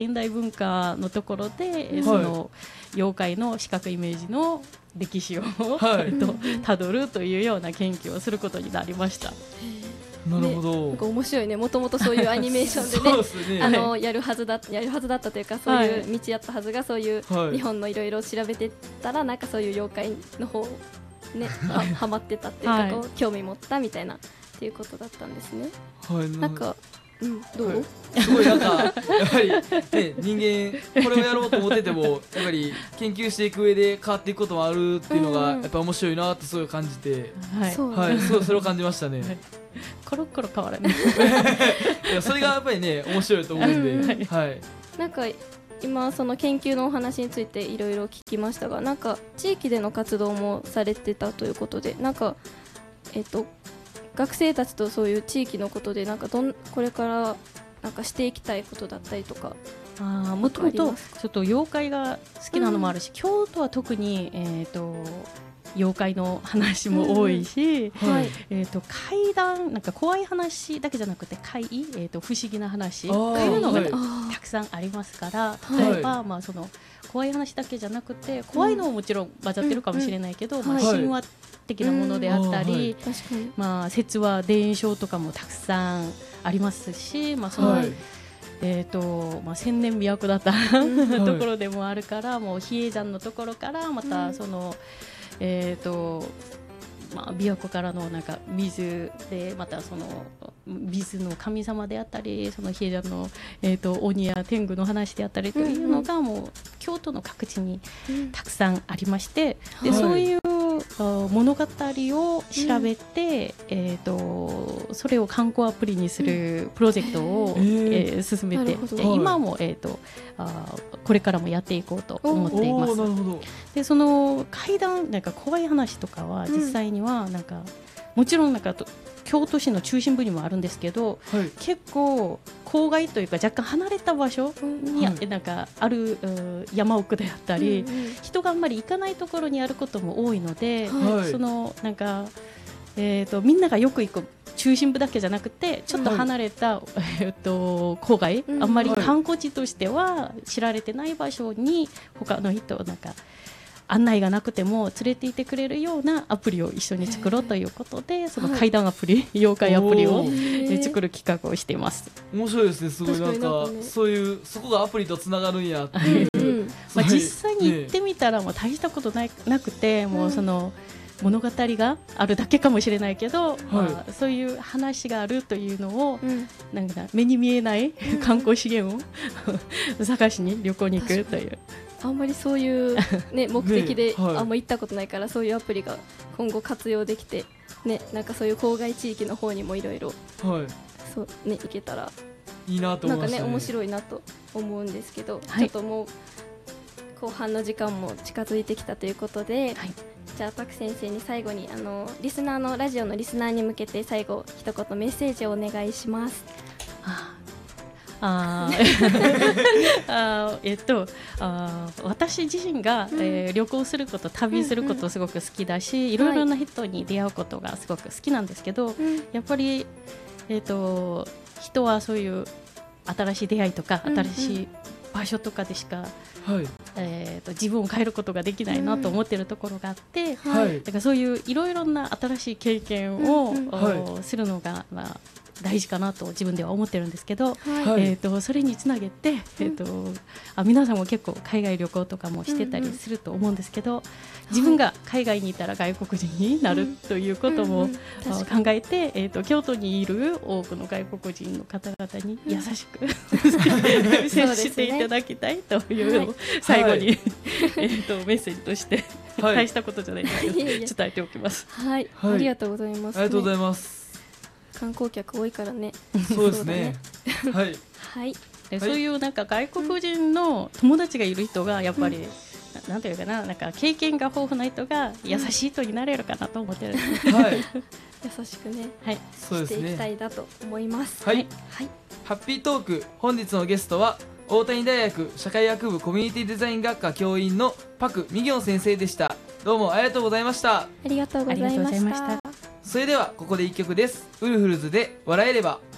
現代文化のところで、その妖怪の視覚イメージの歴史をたどるというような研究をすることになりました。 なるほど、 なんか面白いね。もともとそういうアニメーションでねそうですね、 やるはずだったというか、そういう道やったはずが、そういう日本のいろいろ調べてたら、なんかそういう妖怪の方ねはまってたっていうか、こう興味持ったみたいなっていうことだったんですね。なんかどう？ すごいなんかやはり、ね、人間これをやろうと思っててもやっぱり研究していく上で変わっていくこともあるっていうのがやっぱ面白いなってすごい感じて、すごいそれを感じましたね。 コロコロ変わらないいやそれがやっぱりね面白いと思うんで、 なんか今その研究のお話についていろいろ聞きましたが、なんか地域での活動もされてたということで、なんか学生たちとそういう地域のことでなんかこれからなんかしていきたいことだったりとか。 もともとちょっと妖怪が好きなのもあるし、京都は特に妖怪の話も多いし、怪談なんか怖い話だけじゃなくて不思議な話というのがたくさんありますから、例えばその怖い話だけじゃなくて、怖いのももちろん混ざってるかもしれないけど、神話的なものであったり、説話伝承とかもたくさんありますし、その千年都だったところでもあるから、もう比叡山のところからまたその琵琶湖からのなんか水で、またその水の神様であったり、その比叡山の、鬼や天狗の話であったりというのがもう京都の各地にたくさんありまして、でそういう物語を調べて、それを観光アプリにするプロジェクトを、進めて、今も、これからもやっていこうと思っています。でその怪談なんか怖い話とかは実際にはなんか、もちろんなんか京都市の中心部にもあるんですけど、結構郊外というか若干離れた場所に、なんかある山奥であったり、人があんまり行かないところにあることも多いので、そのなんか、みんながよく行く中心部だけじゃなくてちょっと離れた、郊外、あんまり観光地としては知られてない場所に他の人なんか案内がなくても連れて行ってくれるようなアプリを一緒に作ろうということで、その怪談アプリ、妖怪アプリを作る企画をしています。 面白いですね。すごいなんかそういうそこがアプリとつながるんやっていう実際に行ってみたらもう大したことなくて、もうその物語があるだけかもしれないけど、そういう話があるというのを、なんか目に見えない観光資源を探しに旅行に行くという。 あんまりそういう、ね、目的であんま行ったことないから、そういうアプリが今後活用できて、ね、なんかそういう郊外地域の方にもいろいろ行けたらいいなと思いましたね。 なんかね面白いなと思うんですけど、ちょっともう後半の時間も近づいてきたということで、じゃあパク先生に最後にリスナーのラジオのリスナーに向けて最後一言メッセージをお願いします。 私自身が、旅行すること、旅することすごく好きだし、いろいろな人に出会うことがすごく好きなんですけど、やっぱり、人はそういう新しい出会いとか、新しい場所とかでしか、自分を変えることができないなと思っているところがあって、だからそういういろいろな新しい経験を、するのが、大事かなと自分では思ってるんですけど、それにつなげて、皆さんも結構海外旅行とかもしてたりすると思うんですけど、自分が海外にいたら外国人になるということも考えて、京都にいる多くの外国人の方々に優しく接していただきたいというのを最後にメッセージとして大したことじゃないですけど伝えておきます。 ありがとうございます。 ありがとうございます。 観光客多いからね。 そうですね。 そういうなんか外国人の友達がいる人がやっぱり、なんていうかな、なんか経験が豊富な人が優しい人になれるかなと思ってるんです。 優しくね、 していきたいだと思います。 ハッピートーク、本日のゲストは大谷大学社会学部コミュニティデザイン学科教員のパク・ミギョン先生でした。どうもありがとうございました。 ありがとうございました。 それではここで1曲です。ウルフルズで笑えれば。